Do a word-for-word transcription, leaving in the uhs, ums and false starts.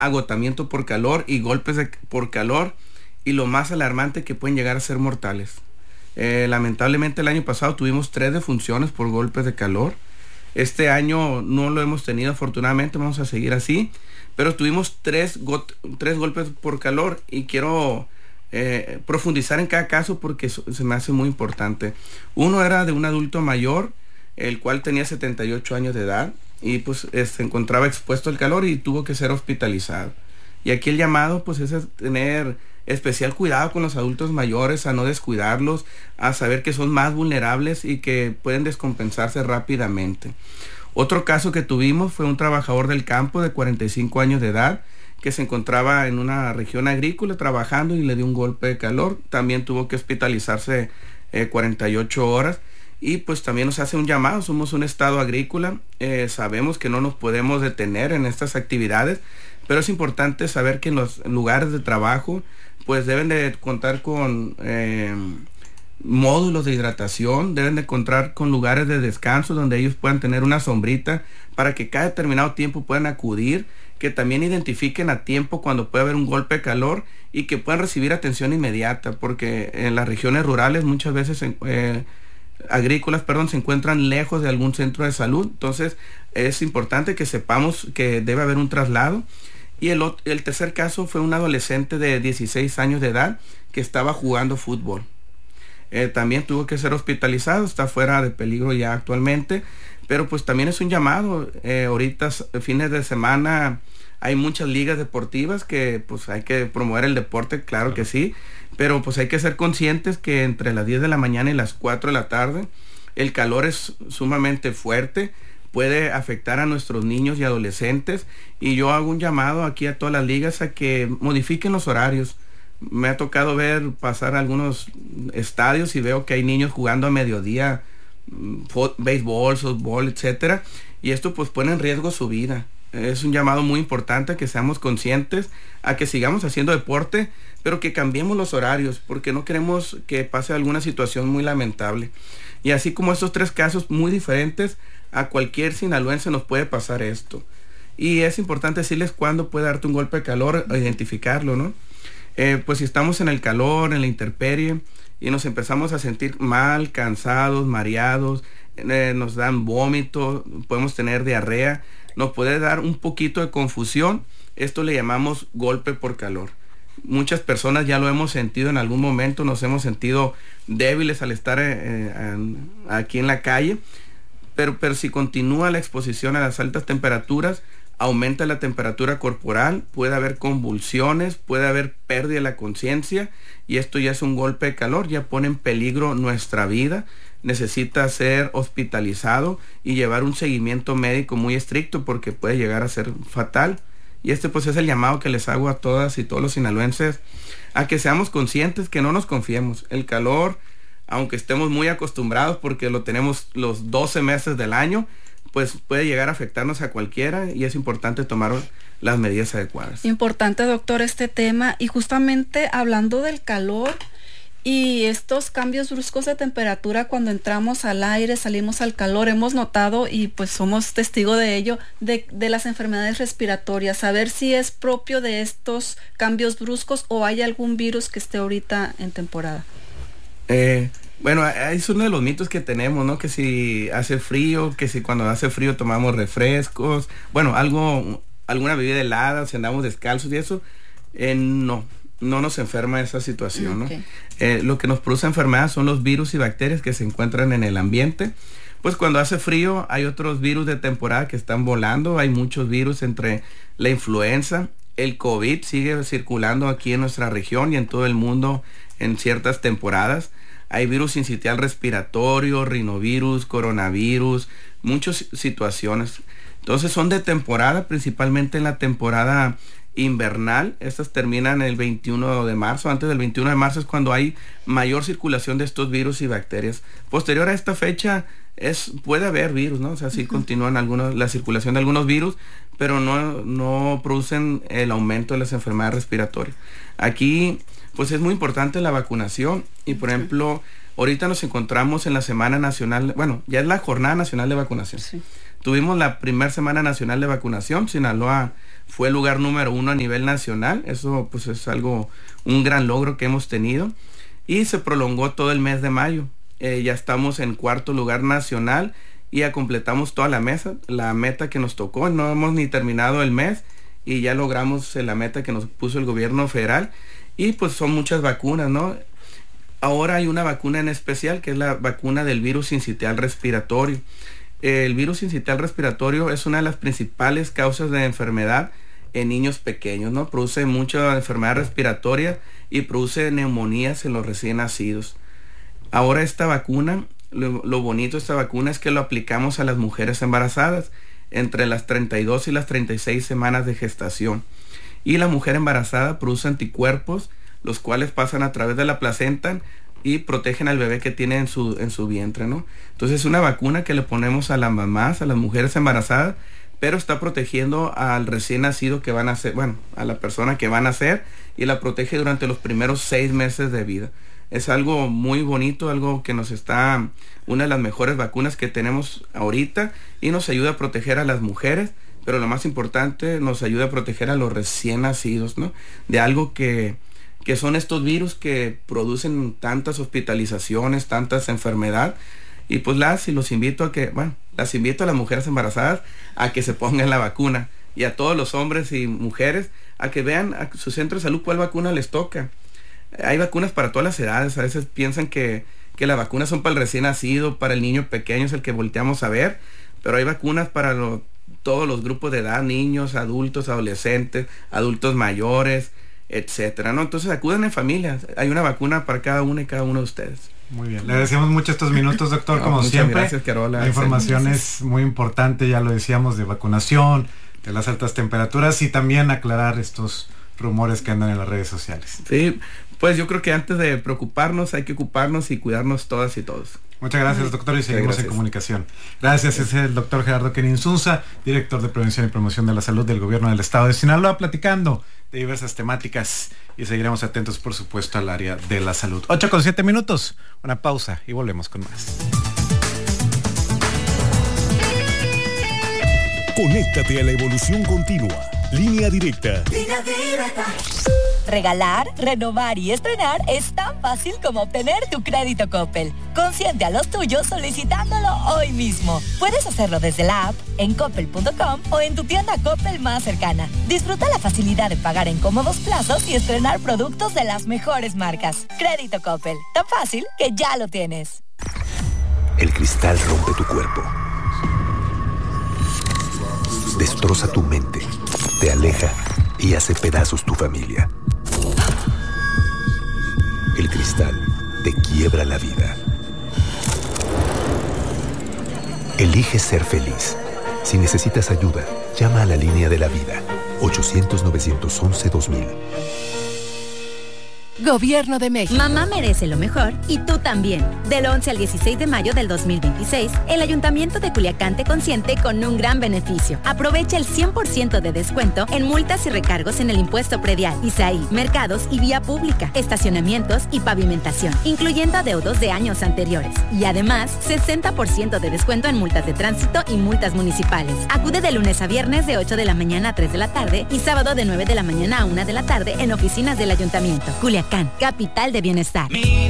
agotamiento por calor y golpes de, por calor, y lo más alarmante, que pueden llegar a ser mortales. Eh, lamentablemente el año pasado tuvimos tres defunciones por golpes de calor. Este año no lo hemos tenido, afortunadamente, vamos a seguir así, pero tuvimos tres, got- tres golpes por calor, y quiero eh, profundizar en cada caso porque so- se me hace muy importante. Uno era de un adulto mayor, el cual tenía setenta y ocho años de edad, y pues eh, se encontraba expuesto al calor y tuvo que ser hospitalizado. Y aquí el llamado pues es a tener especial cuidado con los adultos mayores, a no descuidarlos, a saber que son más vulnerables y que pueden descompensarse rápidamente. Otro caso que tuvimos fue un trabajador del campo de cuarenta y cinco años de edad, que se encontraba en una región agrícola trabajando y le dio un golpe de calor. También tuvo que hospitalizarse eh, cuarenta y ocho horas. Y pues también nos hace un llamado, somos un estado agrícola, eh, sabemos que no nos podemos detener en estas actividades, pero es importante saber que en los lugares de trabajo pues deben de contar con eh, módulos de hidratación, deben de contar con lugares de descanso donde ellos puedan tener una sombrita para que cada determinado tiempo puedan acudir, que también identifiquen a tiempo cuando puede haber un golpe de calor y que puedan recibir atención inmediata, porque en las regiones rurales muchas veces eh, agrícolas, perdón, se encuentran lejos de algún centro de salud. Entonces es importante que sepamos que debe haber un traslado. Y el, el tercer caso fue un adolescente de dieciséis años de edad que estaba jugando fútbol. Eh, también tuvo que ser hospitalizado, está fuera de peligro ya actualmente, pero pues también es un llamado. Eh, ahorita, fines de semana, hay muchas ligas deportivas que pues hay que promover el deporte, claro que sí, pero pues hay que ser conscientes que entre las diez de la mañana y las cuatro de la tarde el calor es sumamente fuerte, puede afectar a nuestros niños y adolescentes, y yo hago un llamado aquí a todas las ligas a que modifiquen los horarios. Me ha tocado ver pasar algunos estadios y veo que hay niños jugando a mediodía, fo- béisbol, softball, etcétera, y esto pues pone en riesgo su vida. Es un llamado muy importante a que seamos conscientes, a que sigamos haciendo deporte, pero que cambiemos los horarios, porque no queremos que pase alguna situación muy lamentable. Y así como estos tres casos muy diferentes, a cualquier sinaloense nos puede pasar esto. Y es importante decirles cuándo puede darte un golpe de calor, o identificarlo, ¿no? Eh, pues si estamos en el calor, en la intemperie, y nos empezamos a sentir mal, cansados, mareados, eh, nos dan vómito, podemos tener diarrea, nos puede dar un poquito de confusión. Esto le llamamos golpe por calor. Muchas personas ya lo hemos sentido en algún momento, nos hemos sentido débiles al estar eh, en, aquí en la calle, pero, pero si continúa la exposición a las altas temperaturas, aumenta la temperatura corporal, puede haber convulsiones, puede haber pérdida de la conciencia, y esto ya es un golpe de calor, ya pone en peligro nuestra vida. Necesita ser hospitalizado y llevar un seguimiento médico muy estricto, porque puede llegar a ser fatal. Y este pues es el llamado que les hago a todas y todos los sinaloenses, a que seamos conscientes, que no nos confiemos. El calor, aunque estemos muy acostumbrados porque lo tenemos los doce meses del año, pues puede llegar a afectarnos a cualquiera, y es importante tomar las medidas adecuadas. Importante, doctor, este tema. Y justamente hablando del calor y estos cambios bruscos de temperatura cuando entramos al aire, salimos al calor, hemos notado, y pues somos testigos de ello, de, de las enfermedades respiratorias. Saber si es propio de estos cambios bruscos o hay algún virus que esté ahorita en temporada. Eh, bueno, es uno de los mitos que tenemos, ¿no? Que si hace frío, que si cuando hace frío tomamos refrescos, bueno, algo, alguna bebida helada, si andamos descalzos y eso, eh, no, no nos enferma esa situación, Okay. ¿no? Eh, lo que nos produce enfermedad son los virus y bacterias que se encuentran en el ambiente. Pues cuando hace frío hay otros virus de temporada que están volando, hay muchos virus entre la influenza, el COVID sigue circulando aquí en nuestra región y en todo el mundo en ciertas temporadas. Hay virus sincitial respiratorio, rinovirus, coronavirus, muchas situaciones. Entonces son de temporada, principalmente en la temporada invernal. Estas terminan el veintiuno de marzo. Antes del veintiuno de marzo es cuando hay mayor circulación de estos virus y bacterias. Posterior a esta fecha es puede haber virus, ¿no? O sea, sí uh-huh. continúan algunos, la circulación de algunos virus, pero no, no producen el aumento de las enfermedades respiratorias. Aquí pues es muy importante la vacunación y por ejemplo, ahorita nos encontramos en la Semana Nacional, bueno, ya es la Jornada Nacional de Vacunación. Sí. Tuvimos la primera Semana Nacional de Vacunación. Sinaloa fue el lugar número uno a nivel nacional. Eso pues es algo, un gran logro que hemos tenido. Y se prolongó todo el mes de mayo. Eh, ya estamos en cuarto lugar nacional y ya completamos toda la mesa, la meta que nos tocó. No hemos ni terminado el mes y ya logramos la meta que nos puso el gobierno federal. Y pues son muchas vacunas, ¿no? Ahora hay una vacuna en especial que es la vacuna del virus sincitial respiratorio. El virus sincitial respiratorio es una de las principales causas de enfermedad en niños pequeños, ¿no? Produce mucha enfermedad respiratoria y produce neumonías en los recién nacidos. Ahora esta vacuna, lo, lo bonito de esta vacuna es que lo aplicamos a las mujeres embarazadas entre las treinta y dos y las treinta y seis semanas de gestación. Y la mujer embarazada produce anticuerpos, los cuales pasan a través de la placenta y protegen al bebé que tiene en su, en su vientre, ¿no? Entonces es una vacuna que le ponemos a las mamás, a las mujeres embarazadas, pero está protegiendo al recién nacido que van a nacer, bueno, a la persona que va a nacer, y la protege durante los primeros seis meses de vida. Es algo muy bonito, algo que nos está, una de las mejores vacunas que tenemos ahorita, y nos ayuda a proteger a las mujeres, pero lo más importante, nos ayuda a proteger a los recién nacidos, ¿no? De algo que que son estos virus que producen tantas hospitalizaciones, tantas enfermedades. Y pues las, y los invito a que, bueno, las invito a las mujeres embarazadas a que se pongan la vacuna, y a todos los hombres y mujeres a que vean a su centro de salud cuál vacuna les toca. Hay vacunas para todas las edades. A veces piensan que, que las vacunas son para el recién nacido, para el niño pequeño, es el que volteamos a ver, pero hay vacunas para lo, todos los grupos de edad, niños, adultos, adolescentes, adultos mayores, etcétera, ¿no? Entonces acudan en familia, hay una vacuna para cada uno y cada uno de ustedes. Muy bien, le agradecemos mucho estos minutos, doctor, no, como muchas siempre. Gracias, Carola. La información es muy importante, ya lo decíamos, de vacunación, de las altas temperaturas, y también aclarar estos rumores que andan en las redes sociales. Sí, pues yo creo que antes de preocuparnos hay que ocuparnos y cuidarnos todas y todos. Muchas gracias, doctor, y seguimos en comunicación. Gracias, es el doctor Gerardo Kenia Insunza, director de Prevención y Promoción de la Salud del Gobierno del Estado de Sinaloa, platicando de diversas temáticas, y seguiremos atentos, por supuesto, al área de la salud. ocho con siete minutos, una pausa y volvemos con más. Conéctate a la evolución continua. Línea directa. Línea directa. Regalar, renovar y estrenar es tan fácil como obtener tu crédito Coppel. Consiente a los tuyos solicitándolo hoy mismo. Puedes hacerlo desde la app, en coppel punto com o en tu tienda Coppel más cercana. Disfruta la facilidad de pagar en cómodos plazos y estrenar productos de las mejores marcas. Crédito Coppel, tan fácil que ya lo tienes. El cristal rompe tu cuerpo, destroza tu mente, te aleja y hace pedazos tu familia. El cristal te quiebra la vida. Elige ser feliz. Si necesitas ayuda, llama a la línea de la vida. ochocientos, novecientos once, dos mil. Gobierno de México. Mamá merece lo mejor y tú también. Del once al dieciséis de mayo del dos mil veintiséis, el Ayuntamiento de Culiacán te consiente con un gran beneficio. Aprovecha el cien por ciento de descuento en multas y recargos en el impuesto predial, I S A I, mercados y vía pública, estacionamientos y pavimentación, incluyendo adeudos de años anteriores. Y además, sesenta por ciento de descuento en multas de tránsito y multas municipales. Acude de lunes a viernes de ocho de la mañana a tres de la tarde y sábado de nueve de la mañana a una de la tarde en oficinas del Ayuntamiento. Culiacán, capital de bienestar.